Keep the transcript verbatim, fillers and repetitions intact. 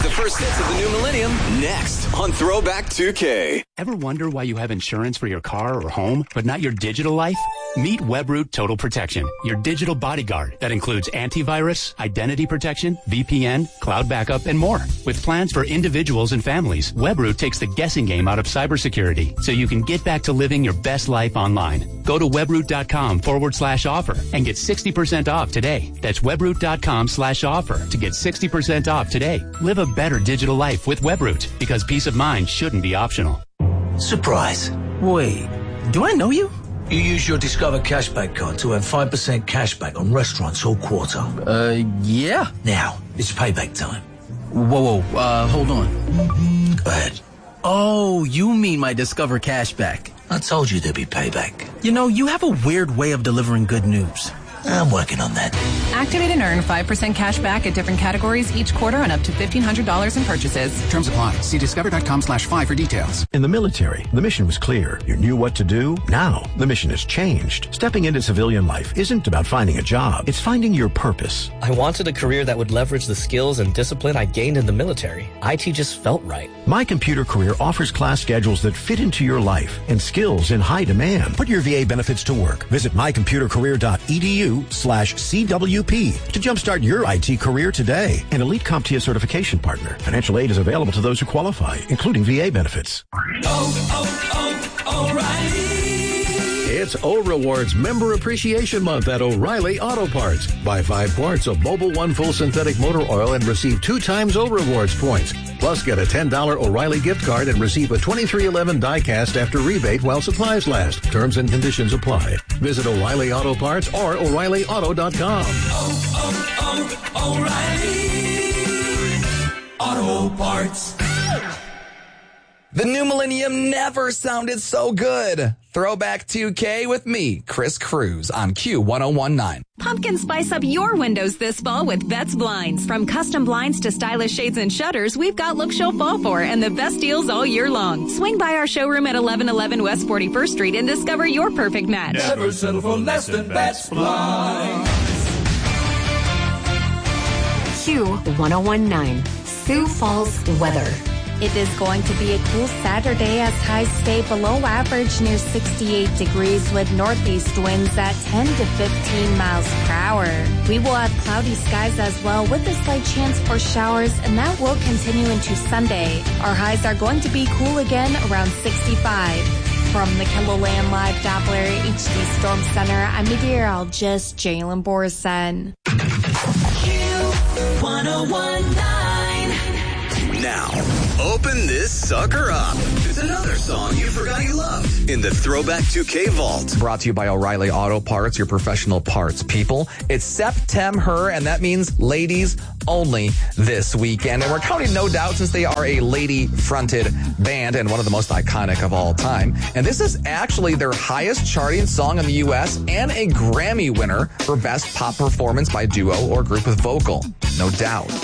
the first hits of the new millennium next on Throwback two K. Ever wonder why you have insurance for your car or home, but not your digital life? Meet Webroot Total Protection, your digital bodyguard that includes antivirus, identity protection, V P N, cloud backup, and more. With plans for individuals and families, Webroot takes the guessing game out of cybersecurity so you can get back to living your best life online. Go to webroot.com forward slash offer and get sixty percent off today. That's webroot.com slash offer to get sixty percent off today. Live a better digital life with Webroot because peace of mind shouldn't be optional. Surprise. Wait, do I know you? You use your Discover Cashback card to earn five percent cashback on restaurants all quarter. Uh, yeah. Now, it's payback time. Whoa, whoa, uh, hold on. Go ahead. Oh, you mean my Discover Cashback. I told you there'd be payback. You know, you have a weird way of delivering good news. I'm working on that. Activate and earn five percent cash back at different categories each quarter on up to fifteen hundred dollars in purchases. Terms apply. See discover.com slash five for details. In the military, the mission was clear. You knew what to do. Now, the mission has changed. Stepping into civilian life isn't about finding a job. It's finding your purpose. I wanted a career that would leverage the skills and discipline I gained in the military. I T just felt right. My Computer Career offers class schedules that fit into your life and skills in high demand. Put your V A benefits to work. Visit mycomputercareer.edu slash CWP to jumpstart your I T career today. An Elite CompTIA certification partner. Financial aid is available to those who qualify, including V A benefits. Oh, oh, O'Reilly! It's O-Rewards Member Appreciation Month at O'Reilly Auto Parts. Buy five quarts of Mobil One Full Synthetic Motor Oil and receive two times O-Rewards points. Plus, get a ten dollars O'Reilly gift card and receive a twenty-three eleven die-cast after rebate while supplies last. Terms and conditions apply. Visit O'Reilly Auto Parts or O'Reilly Auto dot com. Oh, oh, oh, O'Reilly Auto Parts. The new millennium never sounded so good. Throwback two K with me, Chris Cruz, on Q one oh one nine. Pumpkin spice up your windows this fall with Betts Blinds. From custom blinds to stylish shades and shutters, we've got looks you'll fall for and the best deals all year long. Swing by our showroom at eleven eleven West forty-first Street and discover your perfect match. Never settle for less than Betts Blinds. Q one oh one nine, Sioux Falls weather. It is going to be a cool Saturday as highs stay below average near sixty-eight degrees with northeast winds at ten to fifteen miles per hour. We will have cloudy skies as well with a slight chance for showers, and that will continue into Sunday. Our highs are going to be cool again around sixty-five. From the KELOLAND Live Doppler H D Storm Center, I'm meteorologist Jalen Borson. Q one oh one nine. Now, open this sucker up. It's another song you forgot you loved in the Throwback two K Vault. Brought to you by O'Reilly Auto Parts, your professional parts people. It's September, and that means ladies only this weekend. And we're counting No Doubt since they are a lady-fronted band and one of the most iconic of all time. And this is actually their highest charting song in the U S and a Grammy winner for Best Pop Performance by Duo or Group with Vocal. No Doubt.